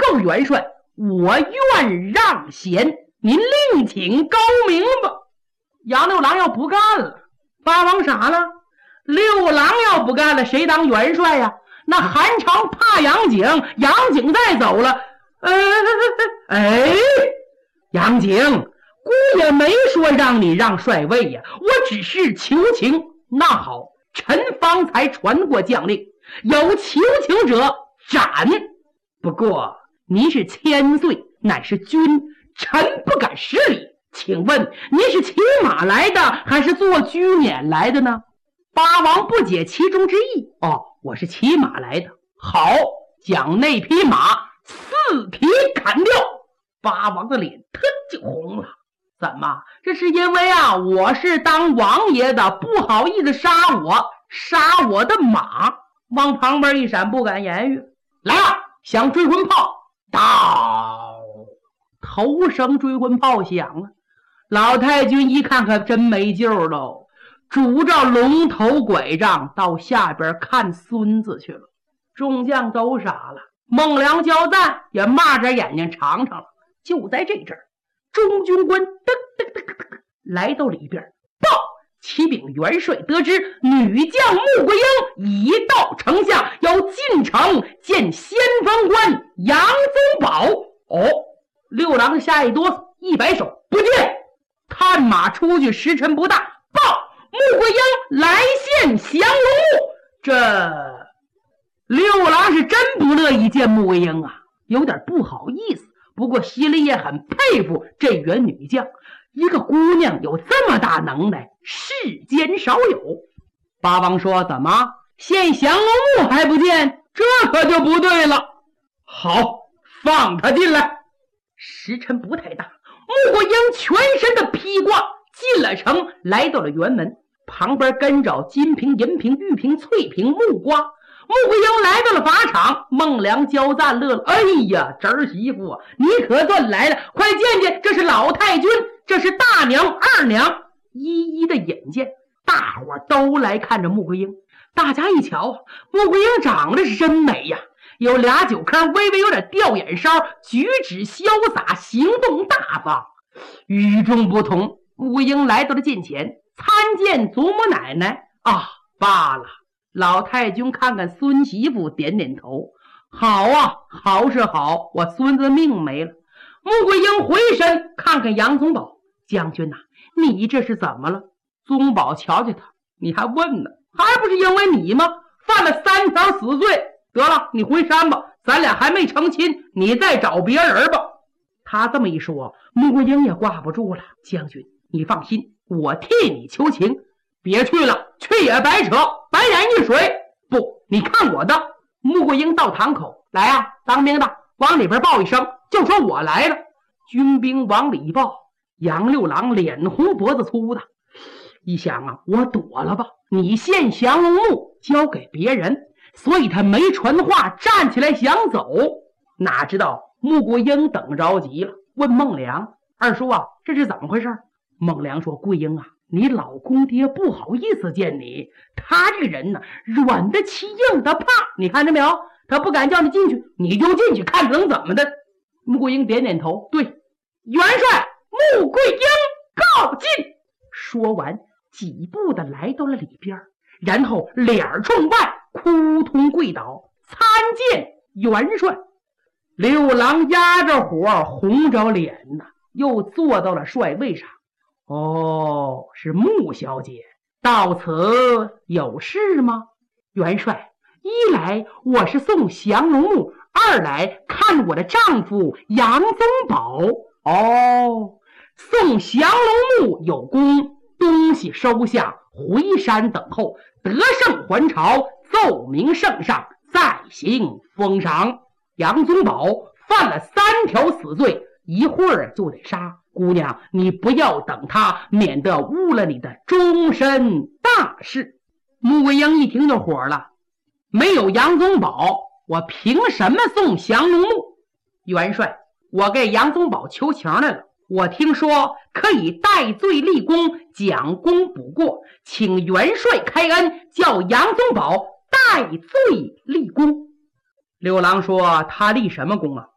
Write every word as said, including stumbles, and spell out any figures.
奉元帅，我愿让贤，您另请高明吧。杨六郎要不干了，八王傻了，六郎要不干了，谁当元帅呀？那韩常怕杨景，杨景再走了，呃，哎，杨景，姑也没说让你让帅位呀，我只是求情。那好，臣方才传过将令，有求情者斩。不过您是千岁，乃是君，臣不敢失礼，请问您是骑马来的还是坐车辇来的呢？八王不解其中之意。哦，我是骑马来的。好，将那匹马四蹄砍掉。八王的脸腾就红了。怎么？这是因为啊，我是当王爷的，不好意思杀我，杀我的马。往旁边一闪，不敢言语。来啊，响追魂炮，到！头声追魂炮响了。老太君一看，可真没救喽，拄着龙头拐杖到下边看孙子去了。众将都傻了，孟良交赞也骂着眼睛尝尝了。就在这阵儿，中军官噔噔噔噔噔来到里边，报启禀元帅，得知女将穆桂英已到城下，要进城见先锋官杨宗保。哦，六郎下一哆嗦，一摆手，不见。探马出去时辰不大，报穆桂英来见降龙木。这六郎是真不乐意见穆桂英啊，有点不好意思。不过心里也很佩服这员女将，一个姑娘有这么大能耐，世间少有。八王说：怎么见降龙木还不见？这可就不对了。好，放他进来。时辰不太大，穆桂英全身的披挂进了城，来到了辕门，旁边跟着金瓶、银瓶、玉瓶、翠瓶、木瓜。穆桂英来到了法场，孟良交赞乐了。哎呀，侄儿媳妇啊，你可算来了，快见见，这是老太君，这是大娘、二娘，一一的引荐。大伙都来看着穆桂英。大家一瞧，穆桂英长得是真美呀，有俩酒坑，微微有点吊眼梢，举止潇洒，行动大方，与众不同。穆桂英来到了近前，参见祖母奶奶。啊，罢了。老太君看看孙媳妇，点点头。好啊，好是好，我孙子命没了。穆桂英回身看看杨宗保，将军呐、啊，你这是怎么了？宗保瞧瞧他，你还问呢？还不是因为你吗？犯了三条死罪。得了，你回山吧，咱俩还没成亲，你再找别人吧。他这么一说，穆桂英也挂不住了。将军，你放心，我替你求情。别去了，去也白扯，白眼一水。不，你看我的。穆桂英到堂口来啊，当兵的往里边报一声，就说我来了。军兵往里报，杨六郎脸红脖子粗的，一想啊，我躲了吧，你献降龙木交给别人，所以他没传话，站起来想走。哪知道穆桂英等着急了，问孟良：二叔啊，这是怎么回事？孟良说：桂英啊，你老公爹不好意思见你，他这个人呢，软的欺硬的怕，你看着没有？他不敢叫你进去，你就进去，看能怎么的。穆桂英点点头，对，元帅穆桂英告进。说完几步的来到了里边，然后脸冲外，扑通跪倒，参见元帅。六郎压着火，红着脸呐，又坐到了帅位上。哦，是穆小姐，到此有事吗？元帅，一来我是送降龙木，二来看我的丈夫杨宗保。哦，送降龙木有功，东西收下，回山等候，得胜还朝，奏明圣上，再行封赏。杨宗保犯了三条死罪，一会儿就得杀。姑娘，你不要等他，免得误了你的终身大事。穆桂英一听就火了，没有杨宗保，我凭什么送降龙木？元帅，我给杨宗保求情来了，我听说可以戴罪立功，将功补过，请元帅开恩，叫杨宗保戴罪立功。六郎说：他立什么功啊？